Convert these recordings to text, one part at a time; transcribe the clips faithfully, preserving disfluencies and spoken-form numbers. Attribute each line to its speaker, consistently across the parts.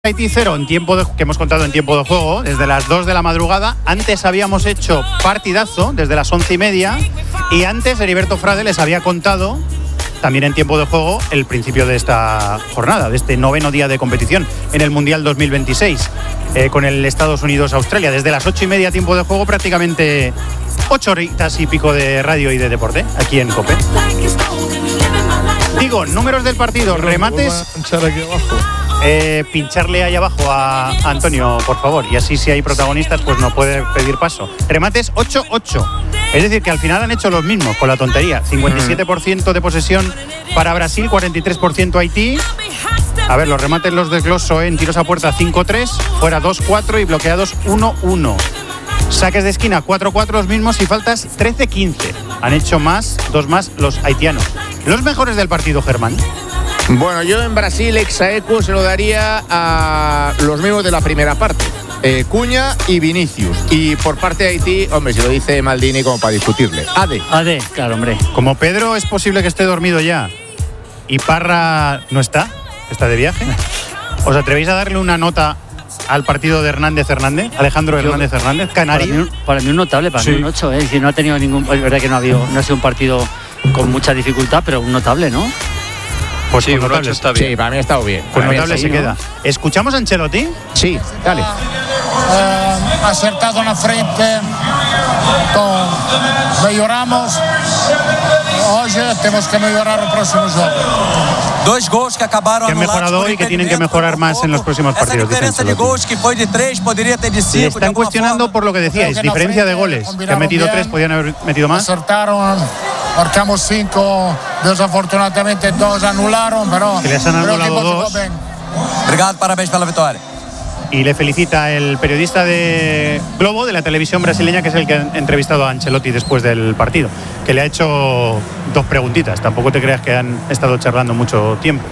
Speaker 1: Haití cero en tiempo de, que hemos contado en tiempo de juego desde las dos de la madrugada. Antes habíamos hecho partidazo desde las once y media y antes Heriberto Frade les había contado también en tiempo de juego el principio de esta jornada, de este noveno día de competición en el Mundial dos mil veintiséis eh, con el Estados Unidos-Australia. Desde las ocho y media tiempo de juego, prácticamente ocho horitas y pico de radio y de deporte aquí en COPE. Digo, números del partido, remates. Eh, pincharle ahí abajo a Antonio, por favor, y así si hay protagonistas pues no puede pedir paso. Remates ocho ocho, es decir que al final han hecho los mismos con la tontería. cincuenta y siete por ciento de posesión para Brasil, cuarenta y tres por ciento Haití. A ver, los remates los desgloso en tiros a puerta cinco tres, fuera dos cuatro y bloqueados uno uno. Saques de esquina cuatro cuatro los mismos y faltas trece quince. Han hecho más, dos más los haitianos. Los mejores del partido, Germán.
Speaker 2: Bueno, yo en Brasil Exaequo se lo daría a los mismos de la primera parte, eh, Cuña y Vinicius. Y por parte de Haití, hombre, si lo dice Maldini como para discutirle, Ade.
Speaker 3: Ade, claro, hombre.
Speaker 1: Como Pedro es posible que esté dormido ya y Parra no está, está de viaje, ¿os atrevéis a darle una nota al partido de Hernández Hernández, Alejandro Hernández Hernández, canario?
Speaker 3: Para mí, para mí un notable, para
Speaker 1: sí.
Speaker 3: mí un ocho, ¿eh? Si no ha tenido ningún, es verdad que no ha habido, no ha sido un partido con mucha dificultad, pero un notable, ¿no?
Speaker 1: Pues
Speaker 2: sí,
Speaker 1: con notable
Speaker 2: está bien. Sí, para mí ha estado bien.
Speaker 1: Con notable se queda. ¿Escuchamos a Ancelotti?
Speaker 2: Sí, dale.
Speaker 4: Uh, acertado na frente, então melhoramos. Hoje temos que melhorar o próximo jogo.
Speaker 5: Dos gols que acabaron
Speaker 1: que han mejorado hoy y que tienen que mejorar más en los próximos partidos.
Speaker 5: Esa diferencia de goles que fue de tres podría tener de cinco.
Speaker 1: Le están cuestionando por lo que decíais, que diferencia de goles. Que han metido tres, podían haber metido más.
Speaker 4: Acertaron, marcamos cinco, desafortunadamente dos anularon, pero
Speaker 1: que les han anulado dos.
Speaker 5: Obrigado, parabéns pela vitória.
Speaker 1: Y le felicita el periodista de Globo, de la televisión brasileña, que es el que ha entrevistado a Ancelotti después del partido, que le ha hecho dos preguntitas. Tampoco te creas que han estado charlando mucho tiempo.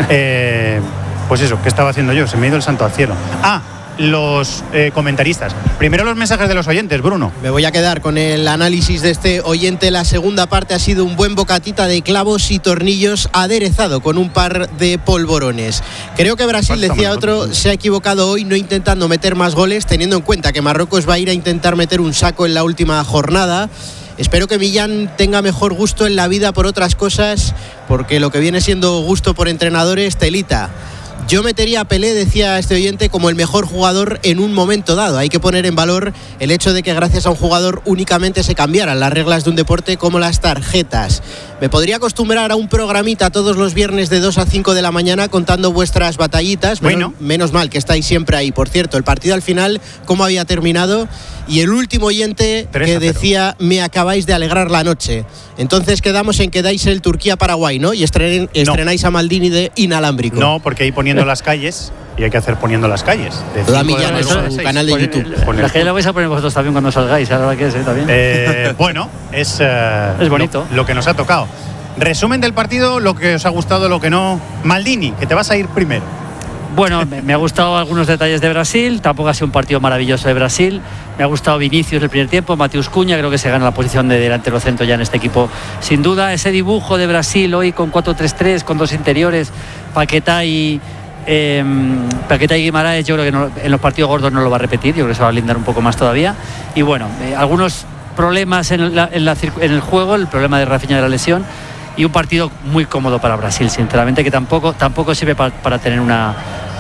Speaker 1: eh, pues eso, ¿qué estaba haciendo yo? Se me ha ido el santo al cielo. Ah, los eh, comentaristas. Primero los mensajes de los oyentes, Bruno.
Speaker 6: Me voy a quedar con el análisis de este oyente. La segunda parte ha sido un buen bocatita de clavos y tornillos aderezado con un par de polvorones. Creo que Brasil, decía otro, se ha equivocado hoy no intentando meter más goles, teniendo en cuenta que Marruecos va a ir a intentar meter un saco en la última jornada. Espero que Millán tenga mejor gusto en la vida por otras cosas, porque lo que viene siendo gusto por entrenadores, telita. Yo metería a Pelé, decía este oyente, como el mejor jugador en un momento dado. Hay que poner en valor el hecho de que gracias a un jugador únicamente se cambiaran las reglas de un deporte como las tarjetas. Me podría acostumbrar a un programita todos los viernes de dos a cinco de la mañana contando vuestras batallitas. Menos, bueno. menos mal que estáis siempre ahí. Por cierto, el partido al final, ¿cómo había terminado? Y el último oyente que decía, me acabáis de alegrar la noche. Entonces quedamos en que dais el Turquía-Paraguay, ¿no? Y estren, estrenáis no. a Maldini de inalámbrico.
Speaker 1: No, porque ahí poniendo las calles, y hay que hacer poniendo las calles.
Speaker 6: Toda Millán en su canal de YouTube.
Speaker 3: Las calles la vais a poner vosotros también cuando salgáis, ahora que es, ¿eh? También.
Speaker 1: Eh, bueno, es, uh,
Speaker 3: es bonito.
Speaker 1: Lo, lo que nos ha tocado. Resumen del partido, lo que os ha gustado, lo que no. Maldini, que te vas a ir primero.
Speaker 3: Bueno, me ha gustado algunos detalles de Brasil, tampoco ha sido un partido maravilloso de Brasil. Me ha gustado Vinicius el primer tiempo, Matheus Cunha, creo que se gana la posición de delantero centro ya en este equipo, sin duda. Ese dibujo de Brasil hoy con cuatro tres tres, con dos interiores, Paquetá y eh, Paquetá y Guimaraes, yo creo que no, en los partidos gordos no lo va a repetir, yo creo que se va a blindar un poco más todavía. Y bueno, eh, algunos problemas en, la, en, la, en el juego, el problema de Rafinha de la lesión, y un partido muy cómodo para Brasil, sinceramente, que tampoco, tampoco sirve para, para tener una,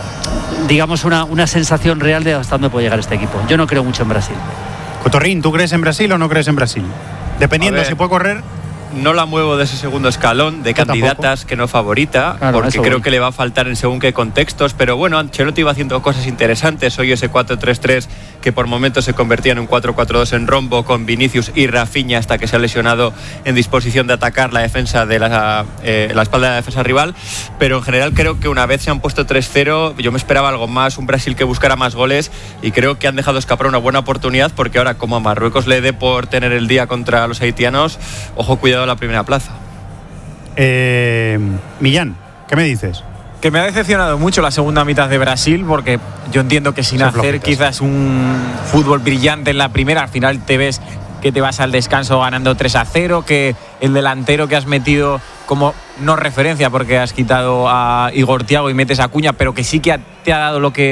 Speaker 3: digamos, una, una sensación real de hasta dónde puede llegar este equipo. Yo no creo mucho en Brasil.
Speaker 1: Cotorrín, ¿tú crees en Brasil o no crees en Brasil? Dependiendo si puede correr.
Speaker 7: No la muevo de ese segundo escalón de candidatas que no favorita, claro, porque creo voy. que le va a faltar en según qué contextos, pero bueno, Ancelotti va haciendo cosas interesantes. Hoy ese cuatro tres tres que por momentos se convertía en un cuatro cuatro dos en rombo con Vinicius y Rafinha hasta que se ha lesionado en disposición de atacar la defensa de la, eh, la espalda de la defensa rival, pero en general creo que una vez se han puesto tres cero, yo me esperaba algo más, un Brasil que buscara más goles, y creo que han dejado escapar una buena oportunidad, porque ahora como a Marruecos le dé por tener el día contra los haitianos, ojo, cuidado a la primera plaza.
Speaker 1: eh, Millán, ¿qué me dices?
Speaker 8: Que me ha decepcionado mucho la segunda mitad de Brasil, porque yo entiendo que sin Son hacer flojitas. quizás un fútbol brillante en la primera, al final te ves que te vas al descanso ganando tres a cero, que el delantero que has metido como no referencia porque has quitado a Igor Thiago y metes a Acuña, pero que sí que te ha dado lo que